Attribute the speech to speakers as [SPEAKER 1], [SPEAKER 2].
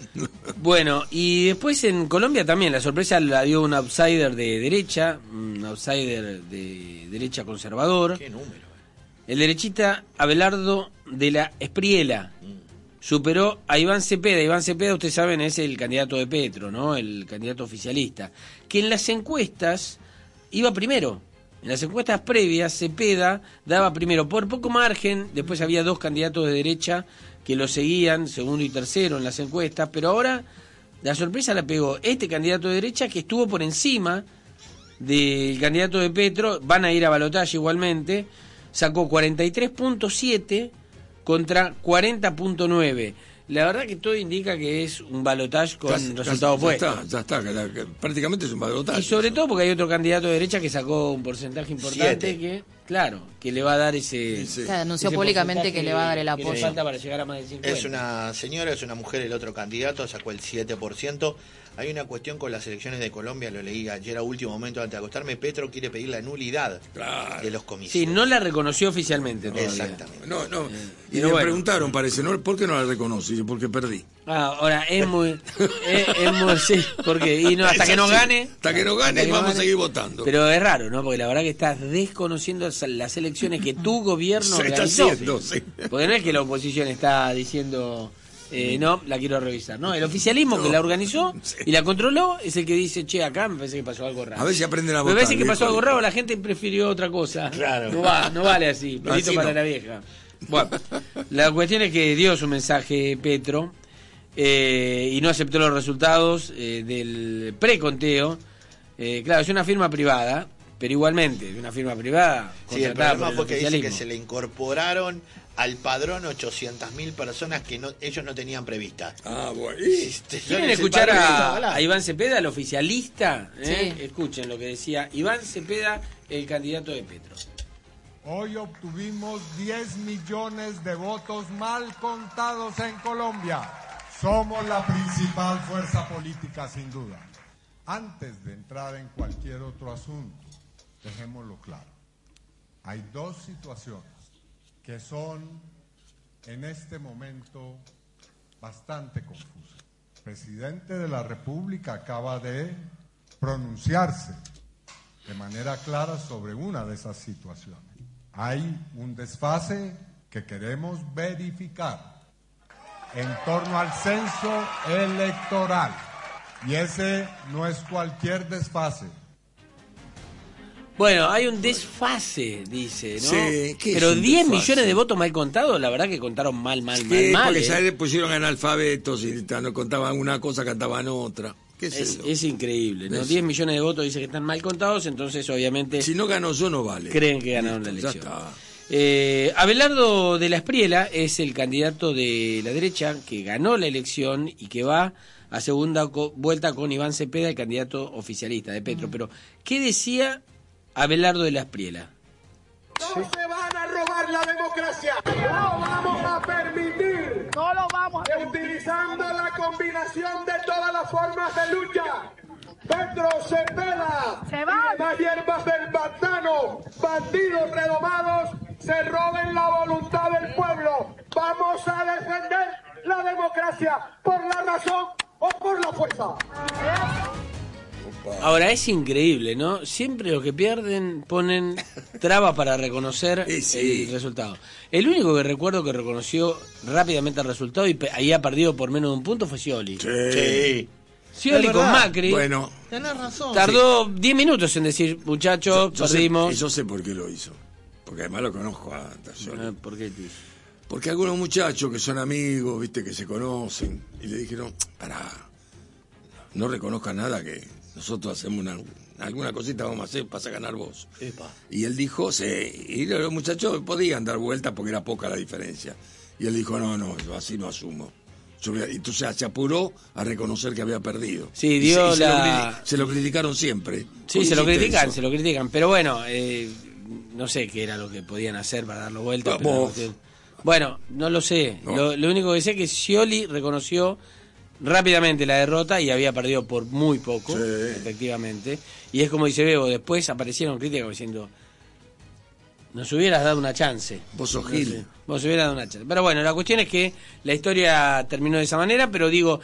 [SPEAKER 1] Bueno, y después en Colombia también la sorpresa la dio un outsider de derecha, un outsider de derecha conservador.
[SPEAKER 2] ¿Qué número?
[SPEAKER 1] El derechista Abelardo de la Espriella superó a Iván Cepeda. Iván Cepeda, ustedes saben, es el candidato de Petro, ¿no? El candidato oficialista, que en las encuestas iba primero. En las encuestas previas, Cepeda daba primero por poco margen, después había dos candidatos de derecha que lo seguían, segundo y tercero en las encuestas, pero ahora la sorpresa la pegó este candidato de derecha que estuvo por encima del candidato de Petro, van a ir a balotaje igualmente, sacó 43.7 contra 40.9. La verdad que todo indica que es un balotaje con resultado opuesto.
[SPEAKER 3] Ya está, prácticamente es un balotaje.
[SPEAKER 1] Y sobre todo porque hay otro candidato de derecha que sacó un porcentaje importante que le va a dar ese...
[SPEAKER 4] anunció públicamente que le va a dar el apoyo.
[SPEAKER 1] Que le falta para llegar a más del 50.
[SPEAKER 2] Es una señora, es una mujer, el otro candidato sacó el 7%. Hay una cuestión con las elecciones de Colombia, lo leí ayer a último momento antes de acostarme. Petro quiere pedir la nulidad de los comicios.
[SPEAKER 1] Sí, no la reconoció oficialmente todavía.
[SPEAKER 2] Exactamente.
[SPEAKER 3] No. Y le preguntaron, parece, ¿no? ¿Por qué no la reconoce? Porque perdí.
[SPEAKER 1] Ahora, es muy sí, porque y no, hasta que no gane.
[SPEAKER 3] Hasta que no gane vamos a seguir votando.
[SPEAKER 1] Pero es raro, ¿no? Porque la verdad que estás desconociendo las elecciones que tu gobierno
[SPEAKER 3] se está
[SPEAKER 1] realizó.
[SPEAKER 3] haciendo, sí.
[SPEAKER 1] Porque no es que la oposición está diciendo... no, la quiero revisar. No, el oficialismo que la organizó y la controló es el que dice, che, acá me parece que pasó algo raro.
[SPEAKER 3] A ver si aprenden a votar.
[SPEAKER 1] Me parece que pasó algo raro, la gente prefirió otra cosa.
[SPEAKER 2] Claro.
[SPEAKER 1] No vale así, pelito para la vieja. Bueno, la cuestión es que dio su mensaje Petro y no aceptó los resultados del preconteo. Claro, es una firma privada, pero igualmente, es una firma privada.
[SPEAKER 2] Sí, el problema fue que dice que se le incorporaron al padrón 800.000 personas que ellos no tenían previstas.
[SPEAKER 3] Bueno.
[SPEAKER 1] ¿Quieren escuchar a Iván Cepeda, el oficialista? Sí. Escuchen lo que decía Iván Cepeda, el candidato de Petro.
[SPEAKER 5] Hoy obtuvimos 10 millones de votos mal contados en Colombia. Somos la principal fuerza política, sin duda. Antes de entrar en cualquier otro asunto, dejémoslo claro. Hay dos situaciones que son en este momento bastante confusas. El presidente de la República acaba de pronunciarse de manera clara sobre una de esas situaciones. Hay un desfase que queremos verificar en torno al censo electoral, y ese no es cualquier desfase.
[SPEAKER 1] Bueno, hay un desfase, dice, ¿no?
[SPEAKER 3] Sí,
[SPEAKER 1] pero 10 millones de votos mal contados, la verdad que contaron mal.
[SPEAKER 3] Porque ya le pusieron analfabetos y no contaban una cosa, cantaban otra.
[SPEAKER 1] Es increíble, ¿no? 10 millones de votos dice que están mal contados, entonces obviamente...
[SPEAKER 3] Si no ganó yo, no vale.
[SPEAKER 1] Creen que ganaron la elección.
[SPEAKER 3] Ya está.
[SPEAKER 1] Abelardo de la Espriella es el candidato de la derecha que ganó la elección y que va a segunda vuelta con Iván Cepeda, el candidato oficialista de Petro. Pero, ¿qué decía Abelardo de la Espriella?
[SPEAKER 6] No se van a robar la democracia. No vamos a permitir. No lo vamos a permitir. Utilizando la combinación de todas las formas de lucha. Petro, Cepeda, las hierbas del pantano, bandidos redomados, se roben la voluntad del pueblo. Vamos a defender la democracia por la razón o por la fuerza.
[SPEAKER 1] Ahora, es increíble, ¿no? Siempre los que pierden ponen trabas para reconocer el resultado. El único que recuerdo que reconoció rápidamente el resultado y había perdido por menos de un punto fue Scioli.
[SPEAKER 3] Sí.
[SPEAKER 1] Scioli con Macri.
[SPEAKER 3] Bueno,
[SPEAKER 2] tenés razón.
[SPEAKER 1] Tardó 10 minutos en decir, muchachos, perdimos.
[SPEAKER 3] Yo sé por qué lo hizo. Porque además lo conozco a Scioli.
[SPEAKER 1] ¿Por qué, tío?
[SPEAKER 3] Porque algunos muchachos que son amigos, viste, que se conocen, y le dijeron, no reconozca nada que nosotros hacemos alguna cosita vamos a hacer para ganar vos.
[SPEAKER 2] Epa.
[SPEAKER 3] Y él dijo, sí, y los muchachos podían dar vuelta porque era poca la diferencia. Y él dijo, no, yo así no asumo. Entonces se apuró a reconocer que había perdido.
[SPEAKER 1] Sí,
[SPEAKER 3] se lo criticaron siempre.
[SPEAKER 1] Sí, se lo critican. Pero bueno, no sé qué era lo que podían hacer para darlo vuelta. Bueno, no lo sé. No. Lo único que sé es que Scioli reconoció rápidamente la derrota y había perdido por muy poco, efectivamente. Y es como dice Bebo, después aparecieron críticas diciendo, nos hubieras dado una chance.
[SPEAKER 3] Vos sos Gil.
[SPEAKER 1] Vos hubieras dado una chance. Pero bueno, la cuestión es que la historia terminó de esa manera, pero digo,